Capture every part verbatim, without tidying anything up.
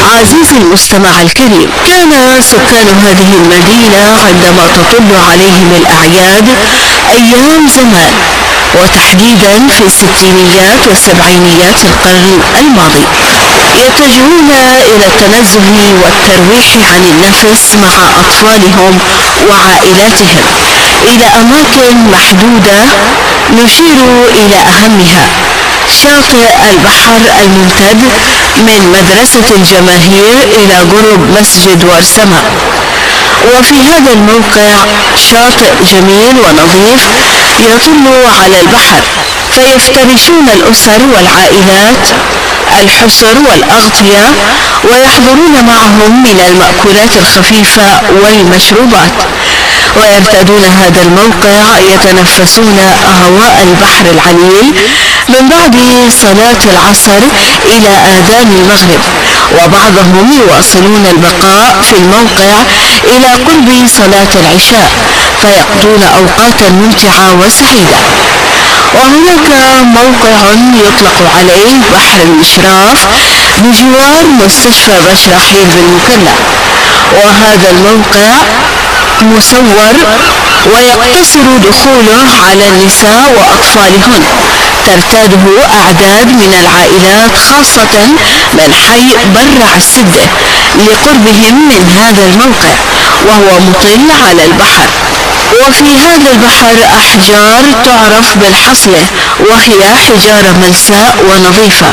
عزيزي المستمع الكريم، كان سكان هذه المدينة عندما تطل عليهم الأعياد أيام زمان، وتحديدا في الستينيات والسبعينيات القرن الماضي، يتجهون إلى التنزه والترويح عن النفس مع أطفالهم وعائلاتهم إلى أماكن محدودة، نشير إلى أهمها شاطئ البحر الممتد من مدرسة الجماهير إلى قرب مسجد ورسمة. وفي هذا الموقع شاطئ جميل ونظيف يطل على البحر، فيفترشون الأسر والعائلات الحصر والأغطية، ويحضرون معهم من المأكولات الخفيفة والمشروبات، ويرتادون هذا الموقع يتنفسون هواء البحر العليل من بعد صلاة العصر إلى آذان المغرب، وبعضهم يواصلون البقاء في الموقع إلى قرب صلاة العشاء، فيقضون أوقاتا ممتعة وسعيدة. وهناك موقع يطلق عليه بحر المشراف بجوار مستشفى بشراحيل بالمكلا، وهذا الموقع مصور ويقتصر دخوله على النساء وأطفالهن، ترتاده أعداد من العائلات خاصة من حي برع السدة لقربهم من هذا الموقع، وهو مطل على البحر. وفي هذا البحر أحجار تعرف بالحصلة، وهي حجارة ملساء ونظيفة،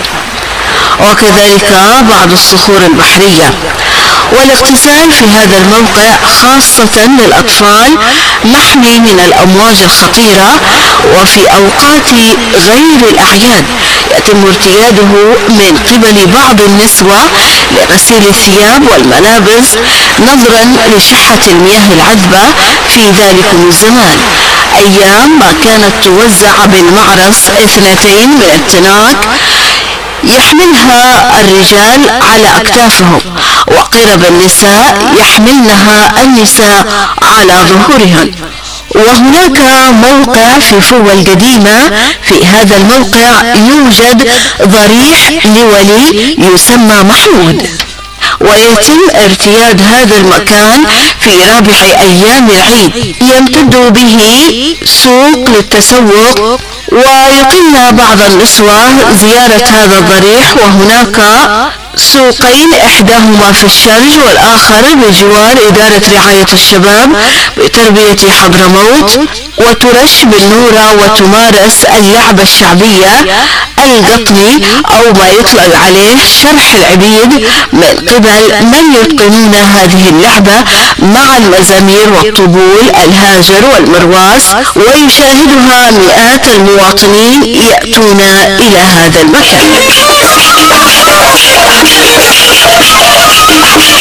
وكذلك بعض الصخور البحرية. والاغتسال في هذا الموقع خاصة للأطفال محمي من الأمواج الخطيرة، وفي أوقات غير الأعياد يتم ارتياده من قبل بعض النسوة لغسيل الثياب والملابس نظرا لشحة المياه العذبة في ذلكم الزمان، أيام ما كانت توزع بالمعرس اثنتين من التناك يحملها الرجال على أكتافهم، وقرب النساء يحملنها النساء على ظهورهن. وهناك موقع في فوة القديمة، في هذا الموقع يوجد ضريح لولي يسمى محمود، ويتم ارتياد هذا المكان في رابع أيام العيد، يمتد به سوق للتسوق، ويقلنا بعض النسوة زيارة هذا الضريح. وهناك سوقين، إحداهما في الشرج والآخر بجوار إدارة رعاية الشباب بتربية حضرموت، وترش بالنورة وتمارس اللعبة الشعبية القطني أو ما يطلق عليه شرح العبيد من قبل من يتقنون هذه اللعبة مع المزامير والطبول الهاجر والمرواس، ويشاهدها مئات المواطنين يأتون إلى هذا المكان.